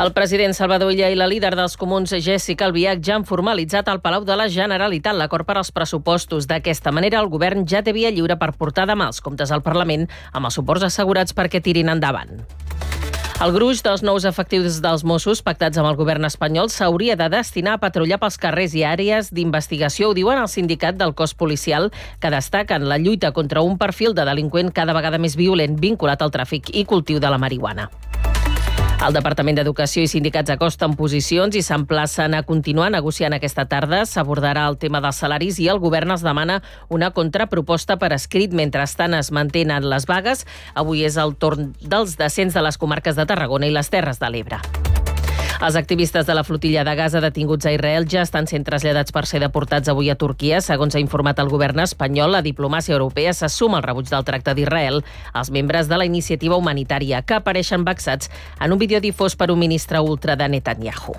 El president Salvador Illa i la líder dels comuns, Jéssica Albiach, ja han formalitzat al Palau de la Generalitat l'acord per als pressupostos. D'aquesta manera, el govern ja té via lliure per portar demà els comptes al Parlament amb els suports assegurats perquè tirin endavant. El gruix dels nous efectius dels Mossos pactats amb el govern espanyol s'hauria de destinar a patrullar pels carrers i àrees d'investigació. Ho diuen el sindicat del cos policial, que destaquen la lluita contra un perfil de delinqüent cada vegada més violent vinculat al tràfic i cultiu de la marihuana. El Departament d'Educació i sindicats acosten posicions i s'emplacen a continuar negociant aquesta tarda. S'abordarà el tema dels salaris i el govern es demana una contraproposta per escrit. Mentrestant es mantenen les vagues. Avui és el torn dels descens de les comarques de Tarragona i les Terres de l'Ebre. Els activistes de la flotilla de Gaza detinguts a Israel ja estan sent traslladats per ser deportats avui a Turquia. Segons ha informat el govern espanyol, la diplomàcia europea se suma al rebuig del tracte d'Israel als membres de la iniciativa humanitària, que apareixen vexats en un vídeo difós per un ministre ultra de Netanyahu.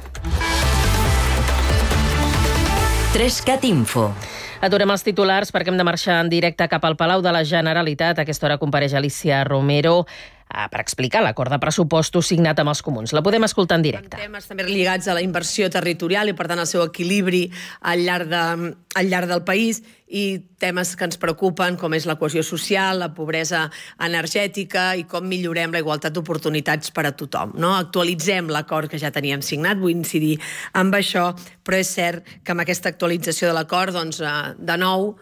3CAT Info. Aturem els titulars perquè hem de marxar en directe cap al Palau de la Generalitat. A aquesta hora compareix Alicia Romero per explicar l'acord de pressupostos signat amb els comuns. La podem escoltar en directe. Temes també lligats a la inversió territorial i, per tant, al seu equilibri al llarg del país, i temes que ens preocupen, com és la cohesió social, la pobresa energètica i com millorem la igualtat d'oportunitats per a tothom. No? Actualitzem l'acord que ja teníem signat, vull incidir amb això, però és cert que amb aquesta actualització de l'acord, doncs, de nou,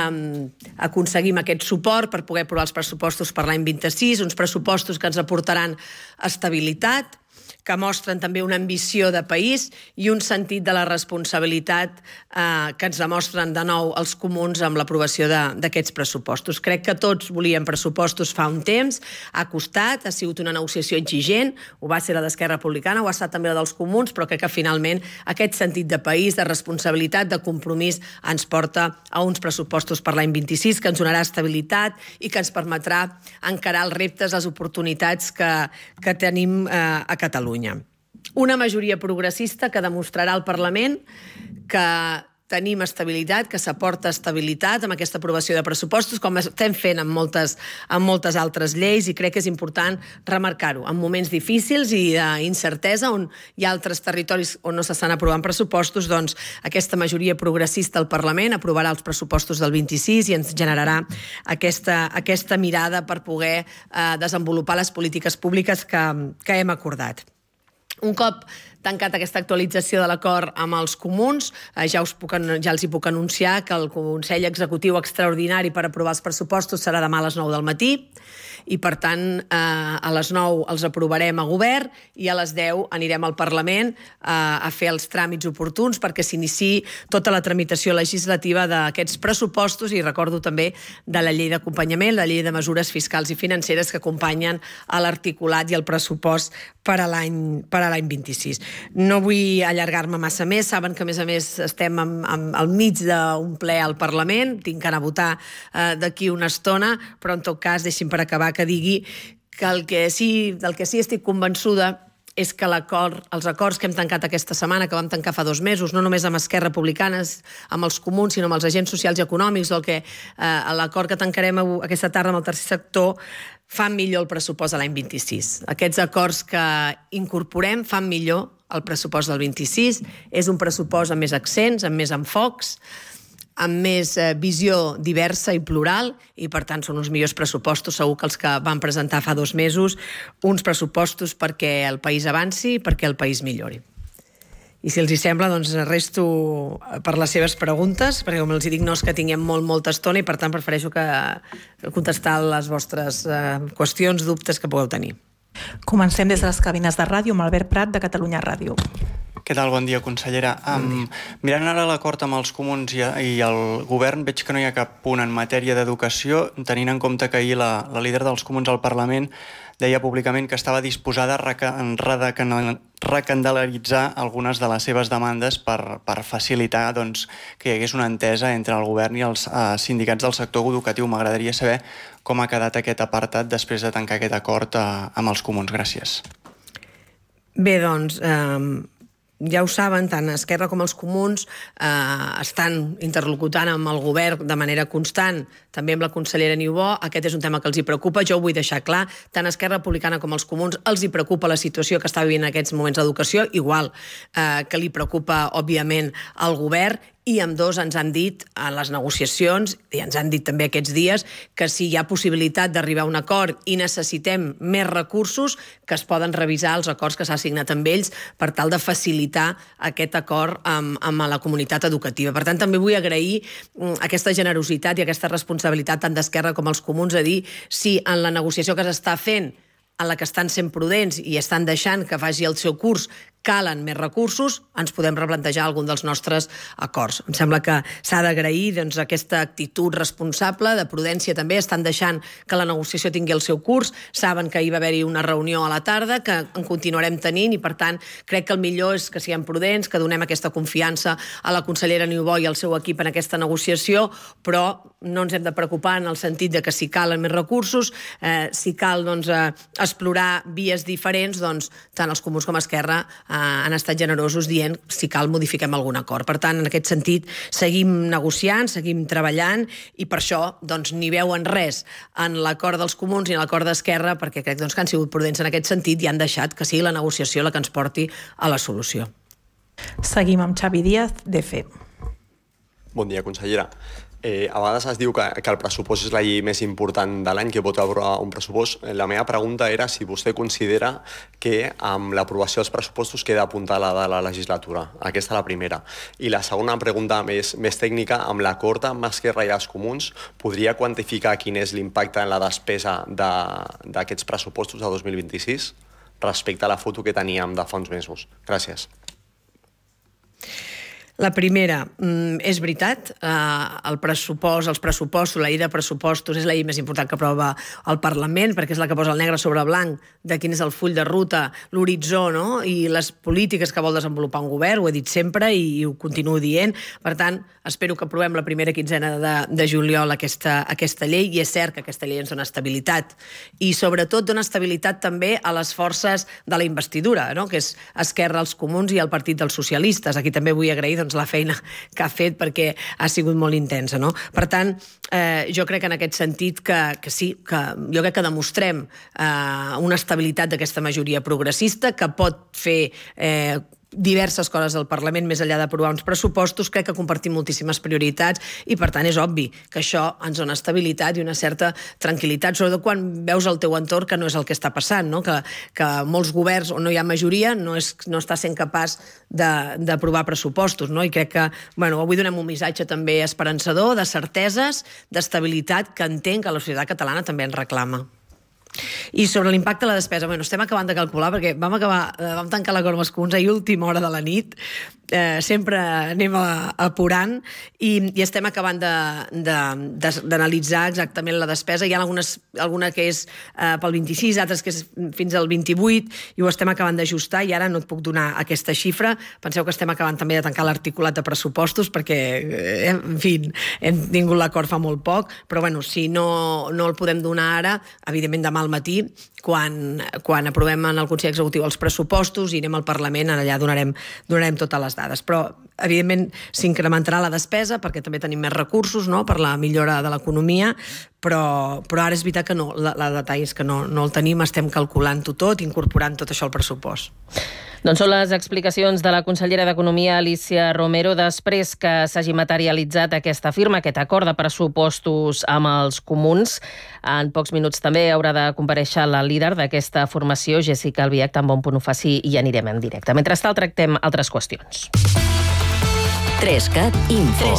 aconseguim aquest suport per poder aprovar els pressupostos per l'any 26, uns pressupostos que ens aportaran estabilitat, que mostren també una ambició de país i un sentit de la responsabilitat que ens demostren de nou els comuns amb l'aprovació d'aquests pressupostos. Crec que tots volíem pressupostos fa un temps, ha costat, ha sigut una negociació exigent, ho va ser la d'Esquerra Republicana, ho ha estat també la dels comuns, però crec que finalment aquest sentit de país, de responsabilitat, de compromís, ens porta a uns pressupostos per l'any 26 que ens donarà estabilitat i que ens permetrà encarar els reptes, les oportunitats que tenim a Catalunya. Una majoria progressista que demostrarà al Parlament que tenim estabilitat, que s'aporta estabilitat amb aquesta aprovació de pressupostos, com estem fent amb moltes altres lleis, i crec que és important remarcar-ho. En moments difícils i d'incertesa, on hi ha altres territoris on no s'estan aprovant pressupostos, doncs aquesta majoria progressista al Parlament aprovarà els pressupostos del 26 i ens generarà aquesta mirada per poder desenvolupar les polítiques públiques que hem acordat. Un cop tancat aquesta actualització de l'acord amb els comuns, ja els puc anunciar que el Consell Executiu Extraordinari per aprovar els pressupostos serà demà a les 9 del matí i, per tant, a les 9 els aprovarem a govern i a les 10 anirem al Parlament a fer els tràmits oportuns perquè s'iniciï tota la tramitació legislativa d'aquests pressupostos i recordo també de la llei d'acompanyament, la llei de mesures fiscals i financeres que acompanyen a l'articulat i el pressupost per a l'any 26. No vull allargar-me massa més, saben que a més estem al mig d'un ple al Parlament, tinc que anar a votar d'aquí una estona, però en tot cas deixi'm per acabar que digui que del que sí estic convençuda és que els acords que hem tancat aquesta setmana, que vam tancar fa 2 mesos, no només amb Esquerra Republicana, amb els comuns, sinó amb els agents socials i econòmics, l'acord que tancarem aquesta tarda amb el tercer sector, fan millor el pressupost de l'any 26. Aquests acords que incorporem fan millor el pressupost del 26. És un pressupost amb més accents, amb més enfocs, amb més visió diversa i plural, i per tant són uns millors pressupostos segur que els que van presentar fa 2 mesos, uns pressupostos perquè el país avanci i perquè el país millori. I si els hi sembla, doncs resto per les seves preguntes, perquè com els dic no és que tinguem molta estona i per tant prefereixo contestar les vostres qüestions, dubtes que pugueu tenir. Comencem des de les cabines de ràdio amb Albert Prat de Catalunya Ràdio. Què tal? Bon dia, consellera. Mirant ara l'acord amb els comuns i el govern, veig que no hi ha cap punt en matèria d'educació, tenint en compte que ahir la líder dels comuns al Parlament deia públicament que estava disposada a recandalaritzar algunes de les seves demandes per facilitar que hi hagués una entesa entre el govern i els sindicats del sector educatiu. M'agradaria saber com ha quedat aquest apartat després de tancar aquest acord amb els comuns. Gràcies. Bé, doncs, ja ho saben, tant Esquerra com els Comuns estan interlocutant amb el govern de manera constant, també amb la consellera Niubó. Aquest és un tema que els hi preocupa, jo ho vull deixar clar. Tant Esquerra Republicana com els Comuns els hi preocupa la situació que està vivint en aquests moments l'educació, igual que li preocupa, òbviament, al govern, i ambdós ens han dit en les negociacions, i ens han dit també aquests dies, que si hi ha possibilitat d'arribar a un acord i necessitem més recursos, que es poden revisar els acords que s'ha signat amb ells per tal de facilitar aquest acord amb la comunitat educativa. Per tant, també vull agrair aquesta generositat i aquesta responsabilitat tant d'Esquerra com els Comuns a dir si en la negociació que s'està fent, en la que estan sent prudents i estan deixant que faci el seu curs, calen més recursos, ens podem replantejar algun dels nostres acords. Em sembla que s'ha d'agrair aquesta actitud responsable, de prudència també, estan deixant que la negociació tingui el seu curs, saben que hi va haver-hi una reunió a la tarda, que en continuarem tenint, i per tant crec que el millor és que siguem prudents, que donem aquesta confiança a la consellera Niubó i al seu equip en aquesta negociació, però no ens hem de preocupar en el sentit de que si calen més recursos, si cal explorar vies diferents, tant els Comuns com Esquerra han estat generosos dient si cal modifiquem algun acord. Per tant, en aquest sentit, seguim negociant, seguim treballant, i per això ni veuen res en l'acord dels Comuns ni en l'acord d'Esquerra, perquè crec que han sigut prudents en aquest sentit i han deixat que sigui la negociació la que ens porti a la solució. Seguim amb Xavi Díaz, de FE. Bon dia, consellera. A vegades es diu que el pressupost és la llei més important de l'any, que pot aprovar un pressupost. La meva pregunta era si vostè considera que amb l'aprovació dels pressupostos queda apuntalada la legislatura. Aquesta la primera. I la segona pregunta més tècnica, amb l'acord amb Esquerra i els Comuns, podria quantificar quin és l'impacte en la despesa d'aquests pressupostos de 2026 respecte a la foto que teníem de fa uns mesos? Gràcies. La primera, és veritat, els pressupostos, la llei de pressupostos és la llei més important que aprova el Parlament, perquè és la que posa el negre sobre blanc de quin és el full de ruta, l'horitzó, no? I les polítiques que vol desenvolupar un govern, ho he dit sempre i ho continuo dient. Per tant, espero que aprovem la primera quinzena de juliol aquesta llei, i és cert que aquesta llei ens dona estabilitat, i sobretot dona estabilitat també a les forces de la investidura, no? Que és Esquerra, els Comuns i el Partit dels Socialistes. Aquí també vull agrair la feina que ha fet, perquè ha sigut molt intensa, no? Per tant, jo crec en aquest sentit que sí, que jo crec que demostrem una estabilitat d'aquesta majoria progressista que pot fer diverses coses del Parlament més enllà d'aprovar uns pressupostos. Crec que compartim moltíssimes prioritats i, per tant, és obvi que això ens dona estabilitat i una certa tranquil·litat, sobretot quan veus al teu entorn que no és el que està passant, no? Que molts governs on no hi ha majoria no està sent capaç d'aprovar pressupostos, no? I crec que avui donem un missatge també esperançador, de certeses, d'estabilitat, que entenc que la societat catalana també en reclama. I sobre l'impacte de la despesa, estem acabant de calcular, perquè vam tancar l'acord amb els Comuns ahir a última hora de la nit, sempre anem apurant, i estem acabant d'analitzar exactament la despesa. Hi ha alguna que és pel 26, altres que és fins al 28, i ho estem acabant d'ajustar, i ara no et puc donar aquesta xifra. Penseu que estem acabant també de tancar l'articulat de pressupostos, perquè, en fi, hem tingut l'acord fa molt poc, però si no el podem donar ara, evidentment demà al matí, quan aprovem en el Consell Executiu els pressupostos i anem al Parlament, allà donarem totes les dades. Però, evidentment, s'incrementarà la despesa perquè també tenim més recursos, no?, per la millora de l'economia, però ara és veritat que no, el detall és que no el tenim, estem calculant-ho tot, incorporant tot això al pressupost. Doncs són les explicacions de la consellera d'Economia, Alícia Romero, després que s'hagi materialitzat aquesta firma, aquest acord de pressupostos amb els Comuns. En pocs minuts també haurà de comparèixer la líder d'aquesta formació, Jéssica Albiach. Tan bon punt ho faci i anirem en directe. Mentrestant, tractem altres qüestions. 3CAT Info.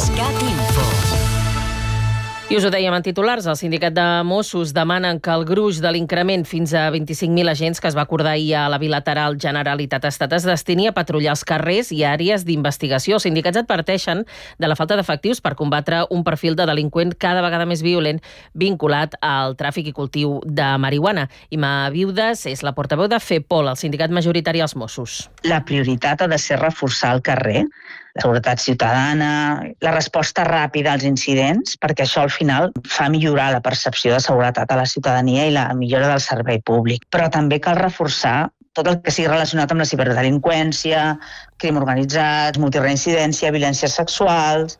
I us ho dèiem en titulars, el sindicat de Mossos demanen que el gruix de l'increment fins a 25.000 agents que es va acordar ahir a la bilateral Generalitat-Estat es destini a patrullar els carrers i àrees d'investigació. Els sindicats adverteixen de la falta d'efectius per combatre un perfil de delinqüent cada vegada més violent vinculat al tràfic i cultiu de marihuana. Ima Viudes és la portaveu de FEPOL, el sindicat majoritari als Mossos. La prioritat ha de ser reforçar el carrer, la seguretat ciutadana, la resposta ràpida als incidents, perquè això al final fa millorar la percepció de seguretat a la ciutadania i la millora del servei públic. Però també cal reforçar tot el que sigui relacionat amb la ciberdelinqüència, crim organitzat, multireincidència, violències sexuals.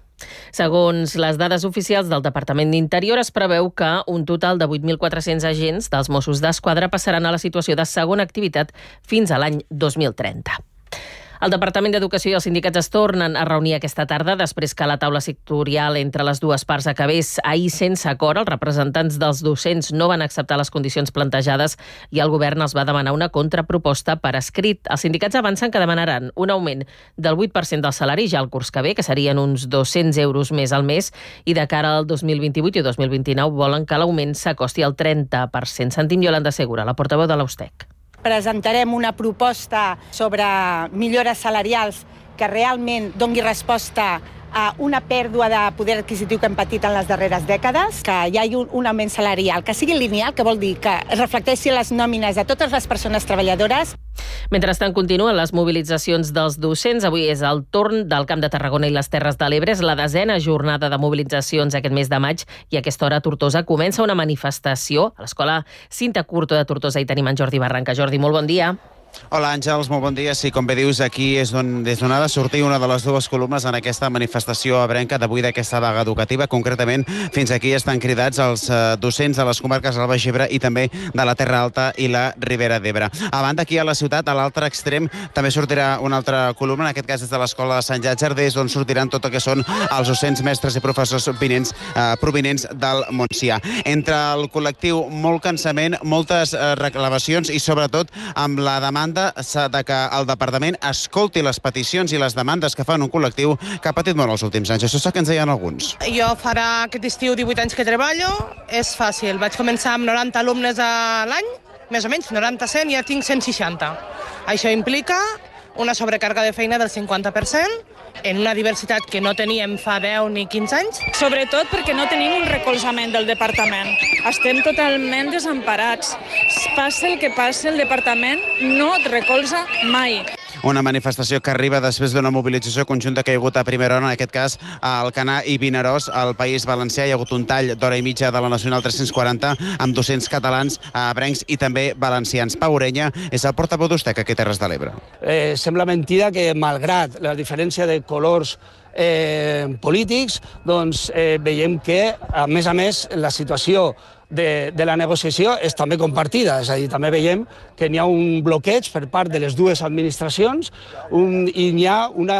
Segons les dades oficials del Departament d'Interior, es preveu que un total de 8.400 agents dels Mossos d'Esquadra passaran a la situació de segona activitat fins a l'any 2030. El Departament d'Educació i els sindicats es tornen a reunir aquesta tarda després que la taula sectorial entre les dues parts acabés ahir sense acord. Els representants dels docents no van acceptar les condicions plantejades i el govern els va demanar una contraproposta per escrit. Els sindicats avancen que demanaran un augment del 8% del salari ja el curs que ve, que serien uns 200 euros més al mes, i de cara al 2028 i 2029 volen que l'augment s'acosti al 30%. Sentim Yolanda Segura, la portaveu de l'Austec. Presentarem una proposta sobre millores salarials que realment doni resposta a una pèrdua de poder adquisitiu que hem patit en les darreres dècades, que hi hagi un augment salarial que sigui lineal, que vol dir que es reflecteixi les nòmines de totes les persones treballadores. Mentrestant, continuen les mobilitzacions dels docents. Avui és el torn del Camp de Tarragona i les Terres de l'Ebre. És la 10ª jornada de mobilitzacions aquest mes de maig i a aquesta hora a Tortosa comença una manifestació. A l'Escola Cinta Curto de Tortosa hi tenim en Jordi Barranca. Jordi, molt bon dia. Hola Àngels, molt bon dia. Sí, com bé dius, aquí és on ha de sortir una de les dues columnes en aquesta manifestació ebrenca d'avui d'aquesta vaga educativa. Concretament, fins aquí estan cridats els docents de les comarques del Baix Ebre i també de la Terra Alta i la Ribera d'Ebre. A banda, aquí a la ciutat, a l'altre extrem, també sortirà una altra columna, en aquest cas des de l'Escola de Sant Llàtzer, des d'on sortiran tot el que són els docents, mestres i professors provinents del Montsià. Entre el col·lectiu, molt cansament, moltes reclamacions i sobretot amb la demanda de que el Departament escolti les peticions i les demandes que fan un col·lectiu que ha patit molt els últims anys. Això és el que ens deien alguns. Jo farà aquest estiu 18 anys que treballo, és fàcil. Vaig començar amb 90 alumnes a l'any, més o menys, 90-100, i ja tinc 160. Això implica una sobrecàrrega de feina del 50%, en una diversitat que no teníem fa 10 ni 15 anys. Sobretot perquè no tenim un recolzament del departament. Estem totalment desemparats. Passa el que passa, el departament no et recolza mai. Una manifestació que arriba després d'una mobilització conjunta que hi ha hagut a primera hora, en aquest cas a Alcanar i Vinaròs, al País Valencià. Hi ha hagut un tall d'hora i mitja de la Nacional 340 amb docents catalans, ebrencs i també valencians. Pau Orenya és el portaveu d'Ustec aquí a Terres de l'Ebre. Sembla mentida que, malgrat la diferència de colors polítics, doncs veiem que, a més, la situació de la negociació és també compartida, és a dir, també veiem que n'hi ha un bloqueig per part de les dues administracions i n'hi ha una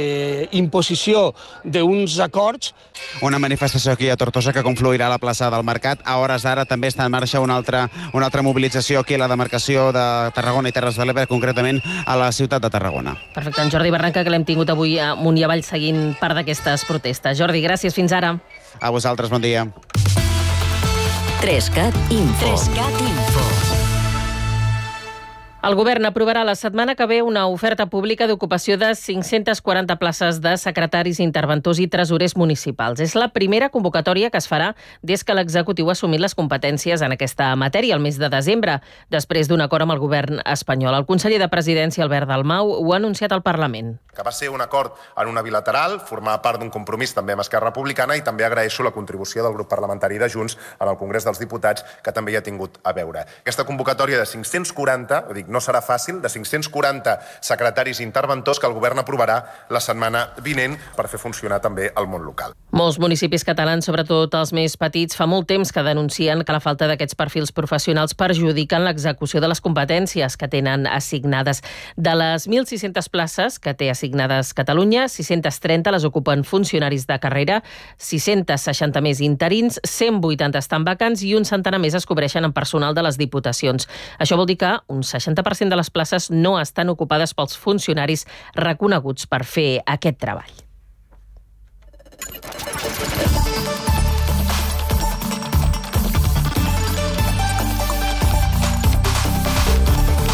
imposició d'uns acords. Una manifestació aquí a Tortosa que confluirà a la plaça del Mercat. A hores d'ara també està en marxa una altra mobilització aquí a la demarcació de Tarragona i Terres de l'Ebre, concretament a la ciutat de Tarragona. Perfecte, en Jordi Barranca, que l'hem tingut avui amunt i avall seguint part d'aquestes protestes. Jordi, gràcies, fins ara. A vosaltres, bon dia. 3CAT Info. El govern aprovarà la setmana que ve una oferta pública d'ocupació de 540 places de secretaris, interventors i tresorers municipals. És la primera convocatòria que es farà des que l'executiu ha assumit les competències en aquesta matèria el mes de desembre, després d'un acord amb el govern espanyol. El conseller de Presidència, Albert Dalmau, ho ha anunciat al Parlament. Que va ser un acord en una bilateral, formar part d'un compromís també amb Esquerra Republicana, i també agraeixo la contribució del grup parlamentari de Junts en el Congrés dels Diputats, que també hi ha tingut a veure. Aquesta convocatòria de 540, no serà fàcil, de 540 secretaris i interventors que el govern aprovarà la setmana vinent per fer funcionar també el món local. Molts municipis catalans, sobretot els més petits, fa molt temps que denuncien que la falta d'aquests perfils professionals perjudiquen l'execució de les competències que tenen assignades. De les 1.600 places que té assignades Catalunya, 630 les ocupen funcionaris de carrera, 660 més interins, 180 estan vacants i un centenar més es cobreixen en personal de les diputacions. Això vol dir que un 60% de les places no estan ocupades pels funcionaris reconeguts per fer aquest treball.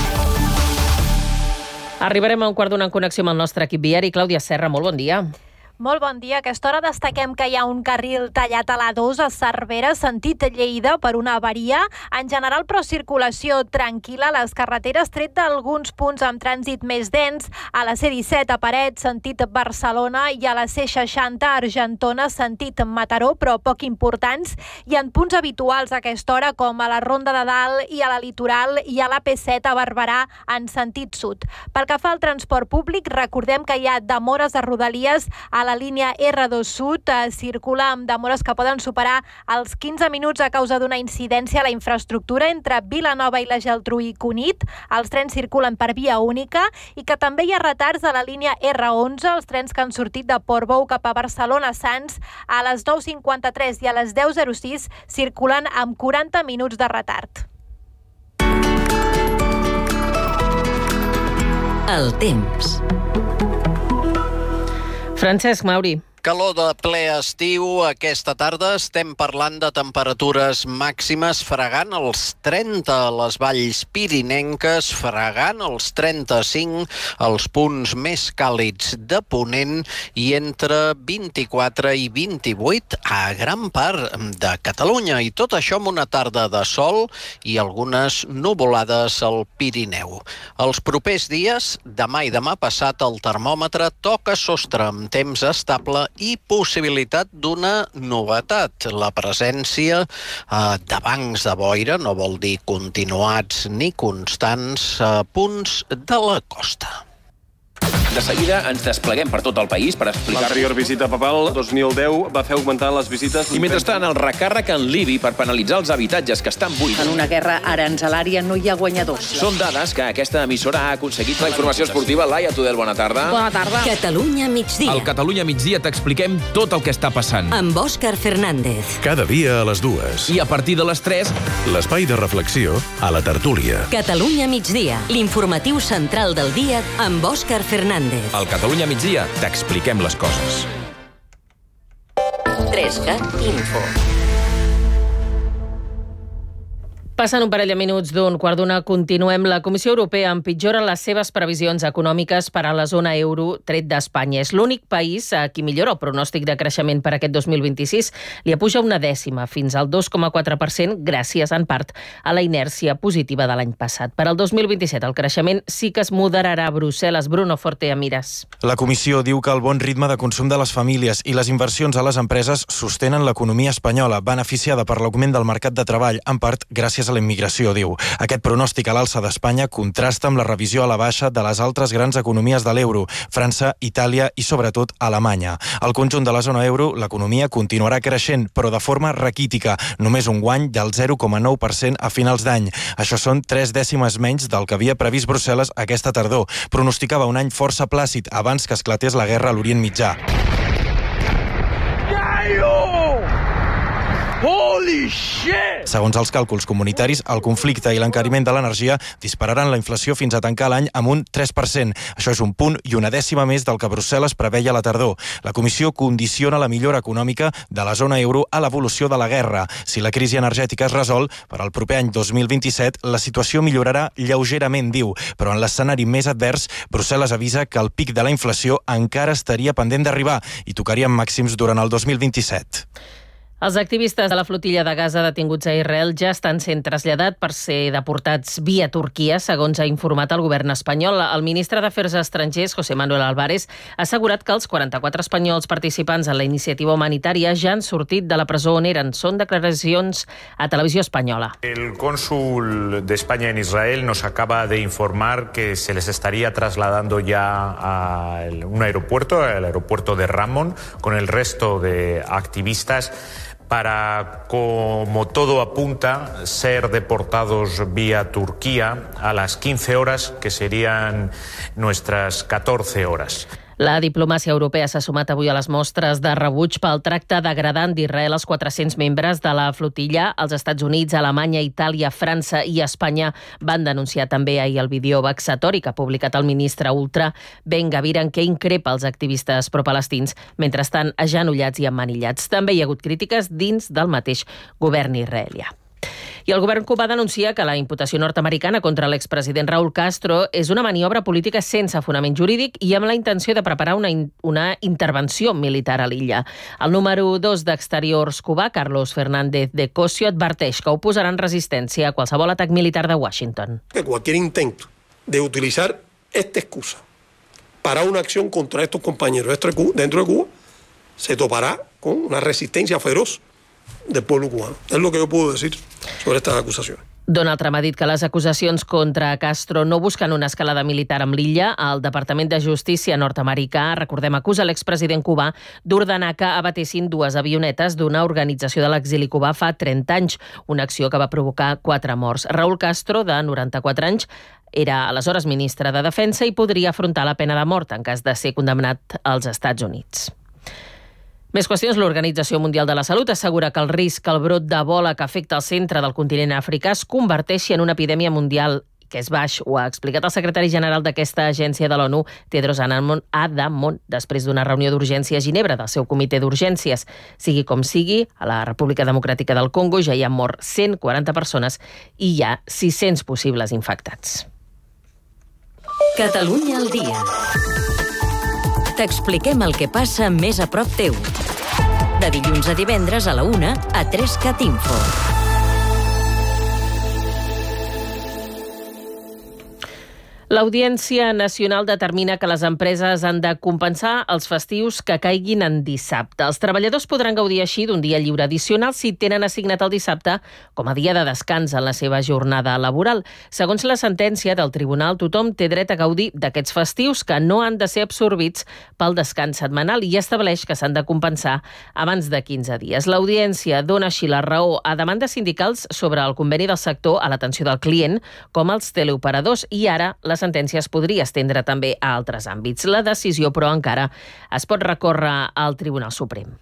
Arribarem a un quart d'una en connexió amb el nostre equip viari. Clàudia Serra, molt bon dia. Molt bon dia. A aquesta hora destaquem que hi ha un carril tallat a l'A2 a Cervera, sentit Lleida, per una avaria. En general, però, circulació tranquil·la a les carreteres, tret d'alguns punts amb trànsit més dens, a la C-17 a Paret, sentit Barcelona, i a la C-60 a Argentona, sentit Mataró, però poc importants, i en punts habituals a aquesta hora, com a la Ronda de Dalt i a la Litoral i a l'AP7 a Barberà, en sentit sud. Pel que fa al transport públic, recordem que hi ha demores a Rodalies a la línia R2 Sud, circula amb demores que poden superar els 15 minuts a causa d'una incidència a la infraestructura entre Vilanova i la Geltrú i Cunit. Els trens circulen per via única i que també hi ha retards a la línia R11, els trens que han sortit de Portbou cap a Barcelona-Sants a les 9:53 i a les 10:06 circulen amb 40 minuts de retard. El temps. Francesc Mauri. Calor de ple estiu. Aquesta tarda estem parlant de temperatures màximes fregant els 30 a les valls pirinenques, fregant els 35 als punts més càlids de Ponent i entre 24 i 28 a gran part de Catalunya. I tot això amb una tarda de sol i algunes nuvolades al Pirineu. Els propers dies, demà i demà passat, el termòmetre toca sostre amb temps estable i possibilitat d'una novetat. La presència de bancs de boira, no vol dir continuats ni constants, a punts de la costa. De seguida ens despleguem per tot el país per explicar... L'anterior visita papal, 2010, va fer augmentar les visites... I mentrestant, el recàrrec en l'IBI per penalitzar els habitatges que estan buits. En una guerra aranzelària no hi ha guanyadors. Són dades que aquesta emissora ha aconseguit. La informació esportiva, Laia Tudel, bona tarda. Bona tarda. Catalunya migdia. Al Catalunya migdia t'expliquem tot el que està passant. Amb Òscar Fernández. Cada dia a les 2. I a partir de les 3... l'espai de reflexió a la tertúlia. Catalunya migdia, l'informatiu central del dia amb Òscar Fernández. Al Catalunya migdia t'expliquem les coses. 3CAT Info. Passen un parell de minuts d'un quart d'una. Continuem. La Comissió Europea empitjora les seves previsions econòmiques per a la zona euro, tret d'Espanya. És l'únic país a qui millora el pronòstic de creixement per aquest 2026. Li apuja una dècima, fins al 2,4%, gràcies, en part, a la inèrcia positiva de l'any passat. Per al 2027, el creixement sí que es moderarà a Brussel·les. Bruno Forte, Amires. La Comissió diu que el bon ritme de consum de les famílies i les inversions a les empreses sostenen l'economia espanyola, beneficiada per l'augment del mercat de treball, en part gràcies a la immigració, diu. Aquest pronòstic a l'alça d'Espanya contrasta amb la revisió a la baixa de les altres grans economies de l'euro, França, Itàlia i, sobretot, Alemanya. Al conjunt de la zona euro, l'economia continuarà creixent, però de forma raquítica, només un guany del 0,9% a finals d'any. Això són 3 dècimes menys del que havia previst Brussel·les aquesta tardor. Pronosticava un any força plàcid abans que esclatés la guerra a l'Orient Mitjà. Holy shit! Segons els càlculs comunitaris, el conflicte i l'encariment de l'energia dispararan la inflació fins a tancar l'any amb un 3%. Això és un punt i una dècima més del que Brussel·les preveia a la tardor. La Comissió condiciona la millora econòmica de la zona euro a l'evolució de la guerra. Si la crisi energètica es resol, per al proper any 2027, la situació millorarà lleugerament, diu. Però en l'escenari més advers, Brussel·les avisa que el pic de la inflació encara estaria pendent d'arribar i tocaria màxims durant el 2027. Els activistes de la flotilla de Gaza detinguts a Israel ja estan sent traslladats per ser deportats via Turquia, segons ha informat el govern espanyol. El ministre d'Afers Estrangers, José Manuel Álvarez, ha assegurat que els 44 espanyols participants en la iniciativa humanitària ja han sortit de la presó on eren. Són declaracions a Televisió Espanyola. El cónsul de España en Israel nos acaba de informar que se les estaría trasladando ya a un aeropuerto, el aeropuerto de Ramón, con el resto de activistas para, como todo apunta, ser deportados vía Turquía a las 15 horas, que serían nuestras 14 horas. La diplomàcia europea s'ha sumat avui a les mostres de rebuig pel tracte degradant d'Israel als 400 membres de la flotilla. Els Estats Units, Alemanya, Itàlia, França i Espanya van denunciar també ahir el vídeo vexatori que ha publicat el ministre ultra Ben Gvir, en què increpa els activistes propalestins mentre estan agenollats i emmanillats. També hi ha hagut crítiques dins del mateix govern israelià. I el govern cubà denuncia que la imputació nord-americana contra l'expresident Raúl Castro és una maniobra política sense fonament jurídic i amb la intenció de preparar una intervenció militar a l'illa. El número 2 d'Exteriors cubà, Carlos Fernández de Cosio, adverteix que oposaran resistència a qualsevol atac militar de Washington. Que cualquier intento de utilizar esta excusa para una acción contra estos compañeros dentro de Cuba se topará con una resistencia feroz del pueblo cubano. Es lo que yo puedo decir sobre estas acusaciones. Donald Trump ha dit que les acusacions contra Castro no busquen una escalada militar amb l'illa. El Departament de Justícia nord-americà, recordem, acusa l'expresident cubà d'ordenar que abatessin 2 avionetes d'una organització de l'exili cubà fa 30 anys, una acció que va provocar 4 morts. Raúl Castro, de 94 anys, era aleshores ministre de Defensa i podria afrontar la pena de mort en cas de ser condemnat als Estats Units. Més qüestions. L'Organització Mundial de la Salut assegura que el risc que el brot d'Ebola que afecta el centre del continent africà es converteixi en una epidèmia mundial, que és baix. Ho ha explicat el secretari general d'aquesta agència de l'ONU, Tedros Adhanom, després d'una reunió d'urgència a Ginebra del seu comitè d'urgències. Sigui com sigui, a la República Democràtica del Congo ja hi han mort 140 persones i hi ha 600 possibles infectats. Catalunya al dia. T'expliquem el que passa més a prop teu. De dilluns a divendres a la 1 a 3CAT Info. L'Audiència Nacional determina que les empreses han de compensar els festius que caiguin en dissabte. Els treballadors podran gaudir així d'un dia lliure addicional si tenen assignat el dissabte com a dia de descans en la seva jornada laboral. Segons la sentència del tribunal, tothom té dret a gaudir d'aquests festius que no han de ser absorbits pel descans setmanal i estableix que s'han de compensar abans de 15 dies. L'Audiència dona així la raó a demandes sindicals sobre el conveni del sector a l'atenció del client, com els teleoperadors, i ara la sentència es podria estendre també a altres àmbits. La decisió, però, encara es pot recórrer al Tribunal Suprem.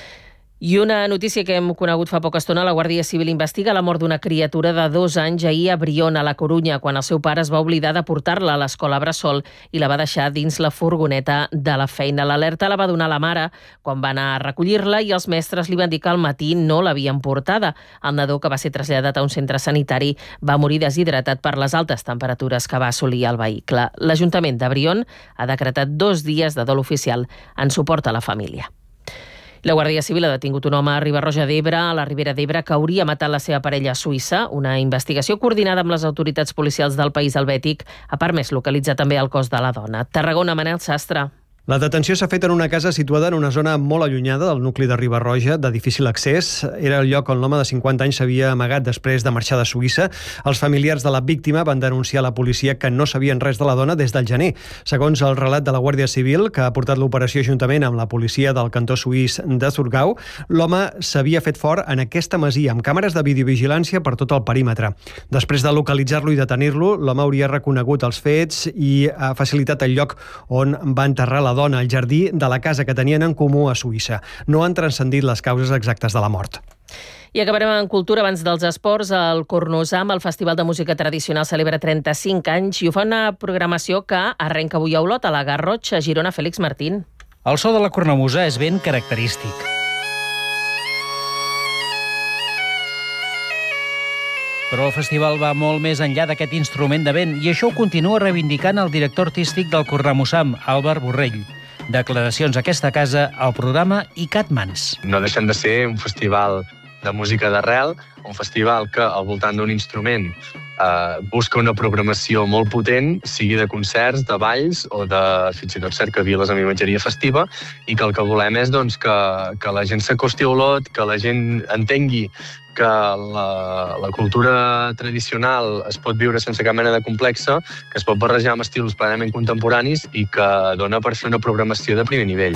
I una notícia que hem conegut fa poca estona: la Guàrdia Civil investiga la mort d'una criatura de 2 anys ahir a Brión, a la Corunya, quan el seu pare es va oblidar de portar-la a l'escola Bressol i la va deixar dins la furgoneta de la feina. L'alerta la va donar la mare quan va anar a recollir-la i els mestres li van dir que al matí no l'havien portada. El nadó, que va ser traslladat a un centre sanitari, va morir deshidratat per les altes temperatures que va assolir el vehicle. L'Ajuntament de Brión ha decretat 2 dies de dol oficial en suport a la família. La Guàrdia Civil ha detingut un home a Riba-roja d'Ebre, a la Ribera d'Ebre, que hauria matat la seva parella a Suïssa. Una investigació coordinada amb les autoritats policials del país helvètic ha permès localitzar també el cos de la dona. Tarragona, Manel Sastre. La detenció s'ha fet en una casa situada en una zona molt allunyada del nucli de Riba-roja, de difícil accés. Era el lloc on l'home de 50 anys s'havia amagat després de marxar de Suïssa. Els familiars de la víctima van denunciar a la policia que no sabien res de la dona des del gener. Segons el relat de la Guàrdia Civil, que ha portat l'operació juntament amb la policia del cantó suís de Zurgau, l'home s'havia fet fort en aquesta masia amb càmeres de videovigilància per tot el perímetre. Després de localitzar-lo i detenir-lo, l'home hauria reconegut els fets i ha facilitat el lloc on va enterrar la dona, al jardí de la casa que tenien en comú a Suïssa. No han transcendit les causes exactes de la mort. I acabarem en cultura abans dels esports. El Cornusam, el Festival de Música Tradicional, celebra 35 anys i ho fa una programació que arrenca avui a Olot, a la Garrotxa, a Girona. Félix Martín. El so de la cornamusa és ben característic. Però el festival va molt més enllà d'aquest instrument de vent i això ho continua reivindicant el director artístic del Cornamusam, Àlvar Borrell. Declaracions a aquesta casa al programa ICAT Mans. No deixen de ser un festival de música d'arrel, un festival que al voltant d'un instrument busca una programació molt potent, sigui de concerts, de balls o de fins i tot cercaviles amb imatgeria festiva, i que el que volem és que la gent s'acosti a Olot, que la gent entengui que la cultura tradicional es pot viure sense cap mena de complexa, que es pot barrejar amb estils plenament contemporanis i que dona per fer una programació de primer nivell.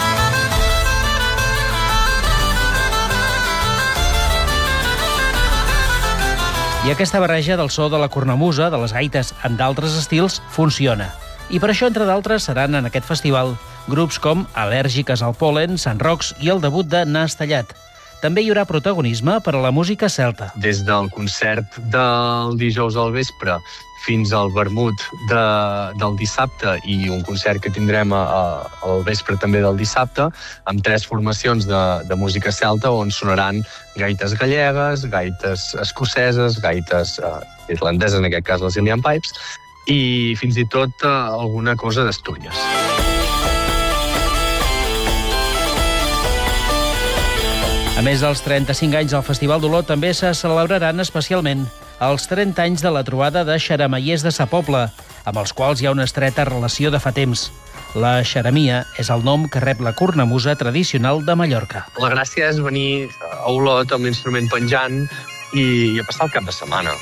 I aquesta barreja del so de la cornamusa, de les gaites amb d'altres estils, funciona. I per això, entre d'altres, seran en aquest festival grups com Al·lèrgiques al pol·len, Sant Rocs i el debut de Nas Tallat. També hi haurà protagonisme per a la música celta. Des del concert del dijous al vespre fins al vermut del dissabte i un concert que tindrem al vespre també del dissabte, amb 3 formacions de música celta on sonaran gaites gallegues, gaites escoceses, gaites irlandeses, en aquest cas les Ilian Pipes, i fins i tot alguna cosa d'Astúries. A més dels 35 anys del Festival d'Olot, també se celebraran especialment els 30 anys de la trobada de xarameiers de Sa Pobla, amb els quals hi ha una estreta relació de fa temps. La xaramia és el nom que rep la cornamusa tradicional de Mallorca. La gràcia és venir a Olot amb l'instrument penjant i a passar el cap de setmana.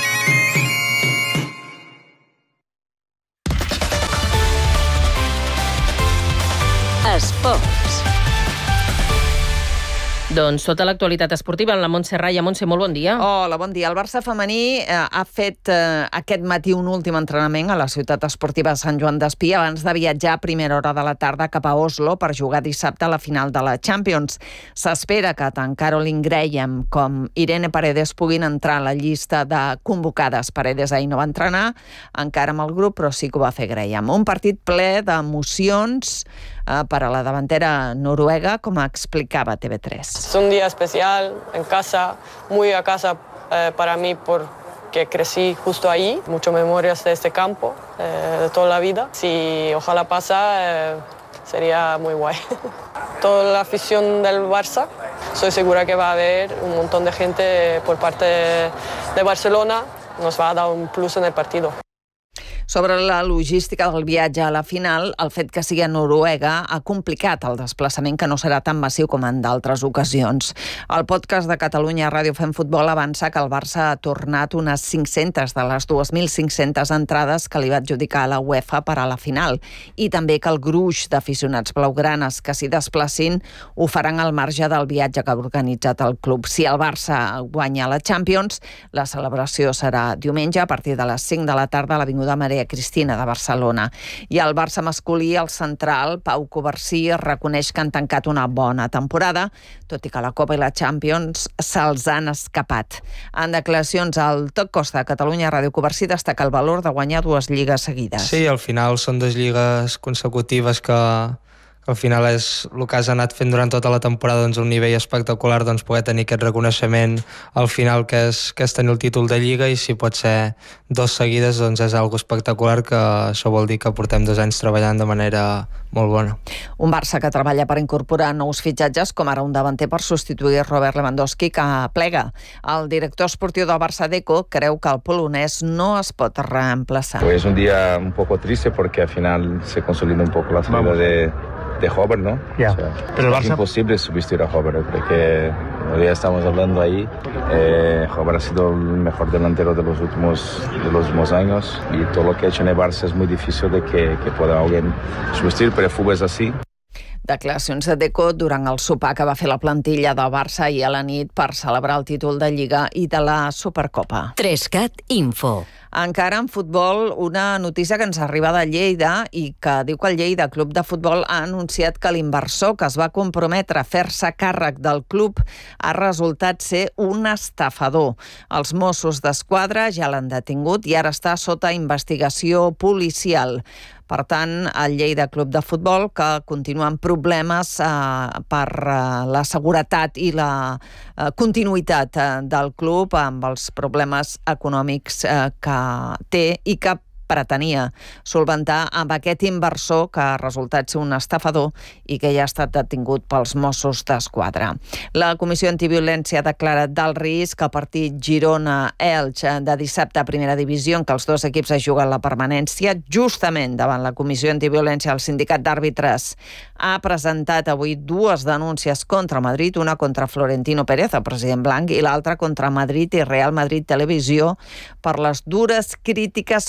Esports. Doncs tota l'actualitat esportiva en la Montse Raya. Montse, molt bon dia. Hola, bon dia. El Barça femení ha fet aquest matí un últim entrenament a la ciutat esportiva de Sant Joan d'Espí abans de viatjar a primera hora de la tarda cap a Oslo per jugar dissabte a la final de la Champions. S'espera que tant Caroline Graham com Irene Paredes puguin entrar a la llista de convocades. Paredes ahir no va entrenar encara amb el grup, però sí que ho va fer Graham. Un partit ple d'emocions per a la davantera noruega, com explicava TV3. Es un día especial en casa, muy a casa para mí porque crecí justo ahí. Muchas memorias de este campo, de toda la vida. Si ojalá pasa, sería muy guay. Toda la afición del Barça, estoy segura que va a haber un montón de gente por parte de Barcelona. Nos va a dar un plus en el partido. Sobre la logística del viatge a la final, el fet que sigui a Noruega ha complicat el desplaçament, que no serà tan massiu com en d'altres ocasions. El podcast de Catalunya Ràdio Fem Futbol avança que el Barça ha tornat unes 500 de les 2.500 entrades que li va adjudicar a la UEFA per a la final, i també que el gruix d'aficionats blaugranes que s'hi desplacin ho faran al marge del viatge que ha organitzat el club. Si el Barça guanya la Champions, la celebració serà diumenge a partir de les 5 de la tarda a l'Avinguda Maria Cristina de Barcelona. I el Barça masculí, el central, Pau Covarsí, reconeix que han tancat una bona temporada, tot i que la Copa i la Champions se'ls han escapat. En declaracions al Tot Costa de Catalunya Ràdio, Covarsí destaca el valor de guanyar 2 lligues seguides. Sí, al final són 2 lligues consecutives que al final és el que has anat fent durant tota la temporada, doncs un nivell espectacular, doncs poder tenir aquest reconeixement al final que és tenir el títol de Lliga, i si pot ser 2 seguides doncs és algo espectacular, que això vol dir que portem 2 anys treballant de manera molt bona. Un Barça que treballa per incorporar nous fitxatges, com ara un davanter per substituir Robert Lewandowski, que plega. El director esportiu del Barça, Deco, creu que el polonès no es pot reemplaçar. Pues un día un poco triste porque al final se consolida un poco la salida de Hover, ¿no? Yeah. O sea, pero el es Barça... imposible sustituir a Hover, porque ya estamos hablando ahí. Hover ha sido el mejor delantero de los últimos años, y todo lo que ha hecho en el Barça es muy difícil de que pueda alguien sustituir, pero el fútbol es así. Declaracions de Deco durant el sopar que va fer la plantilla del Barça ahir a la nit per celebrar el títol de Lliga i de la Supercopa. 3CAT Info. Encara en futbol, una notícia que ens arriba de Lleida i que diu que el Lleida Club de Futbol ha anunciat que l'inversor que es va comprometre a fer-se càrrec del club ha resultat ser un estafador. Els Mossos d'Esquadra ja l'han detingut i ara està sota investigació policial. Per tant, el Lleida Club de Futbol, que continua amb problemes per la seguretat i la continuïtat del club, amb els problemes econòmics que té i que pretenia solventar amb aquest inversor que ha resultat ser un estafador i que ja ha estat detingut pels Mossos d'Esquadra. La Comissió Antiviolència ha declarat d'alt risc el partit Girona-Elx de dissabte a Primera Divisió, en què els 2 equips es juguen la permanència. Justament davant la Comissió Antiviolència, el sindicat d'àrbitres ha presentat avui 2 denúncies contra Madrid, una contra Florentino Pérez, el president blanc, i l'altra contra Madrid i Real Madrid Televisió per les dures crítiques contra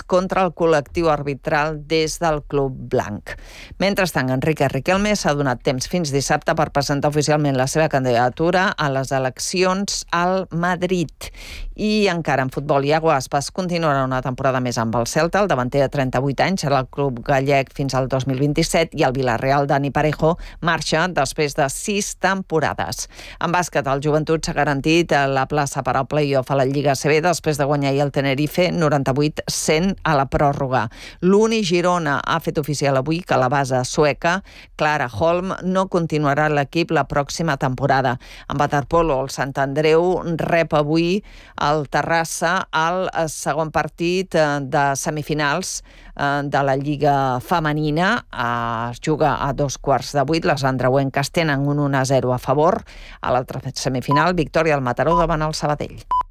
el col·lectiu arbitral des del Club Blanc. Mentrestant, Enrique Riquelme s'ha donat temps fins dissabte per presentar oficialment la seva candidatura a les eleccions al Madrid. I encara en futbol, Iago Aspas continuarà una temporada més amb el Celta. El davanter de 38 anys serà el club gallec fins al 2027 i el Villarreal, Dani Parejo, marxa després de 6 temporades. En bàsquet, el Joventut s'ha garantit la plaça per al play-off a la Lliga ACB després de guanyar ahir el Tenerife 98-100 a la pròrroga. L'Uni Girona ha fet oficial avui que la base sueca, Clara Holm, no continuarà a l'equip la pròxima temporada. En waterpolo, el Sant Andreu rep avui el Terrassa al segon partit de semifinals de la Lliga Femenina. Es juga a 7:15. Les andreuenques tenen un 1-0 a favor. A l'altra semifinal, victòria al Mataró davant el Sabadell.